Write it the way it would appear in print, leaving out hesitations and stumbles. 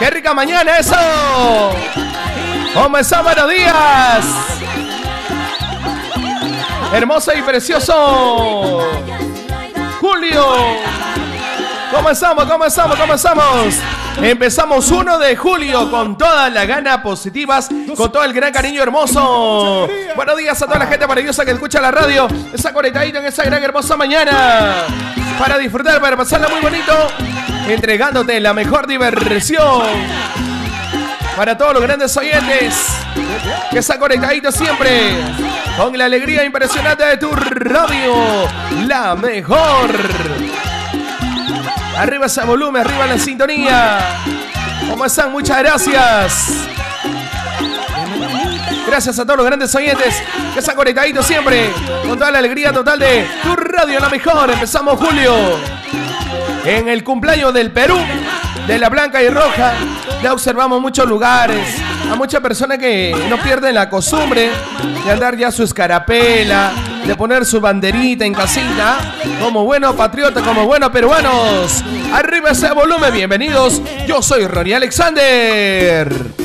¡Qué rica mañana eso! ¿Cómo están? Buenos días. Hermoso y precioso Julio. ¿Cómo estamos? ¿Cómo estamos? ¿Cómo estamos? Empezamos 1 de julio con todas las ganas positivas, con todo el gran cariño hermoso. Buenos días a toda la gente maravillosa que escucha la radio. Está conectadito en esa gran hermosa mañana. Para disfrutar, para pasarla muy bonito, entregándote la mejor diversión. Para todos los grandes oyentes que están conectaditos siempre con la alegría impresionante de tu radio, la mejor. Arriba ese volumen, arriba la sintonía. ¿Cómo están? Muchas gracias. Gracias a todos los grandes oyentes que están conectaditos siempre con toda la alegría total de tu radio, la mejor. Empezamos julio en el cumpleaños del Perú, de la blanca y roja. Ya observamos muchos lugares, a muchas personas que no pierden la costumbre de andar ya su escarapela, de poner su banderita en casita, como buenos patriotas, como buenos peruanos. Arriba ese volumen, bienvenidos. Yo soy Ronnie Alexander.